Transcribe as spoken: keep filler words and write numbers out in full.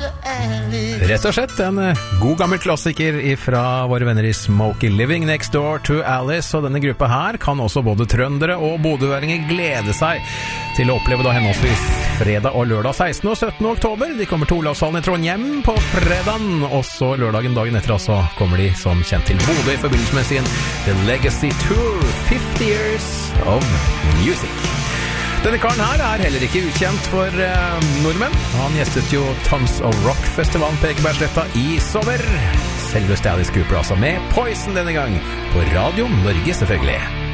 Rett og slett en god gammel klassiker fra våre venner i Smokey Living Next Door to Alice, og denne gruppa her kan også både trøndere og bodøværinger glede seg til å oppleve da henholdsvis fredag og lørdag sekstende og syttende oktober. De kommer til Olavshallen i Trondheim på fredagen, og så lørdagen dagen etter altså kommer de som kjent til Bodø i forbindelse med sin The Legacy Tour fifty years of Music. Denne karen her er heller ikke ukjent for eh, nordmenn. Han gjestet jo Tons of Rock-festivalen på Ekebergsletta i sommer. Selveste Alice Cooper altså, med Poison denne gang, på Radio Norge selvfølgelig.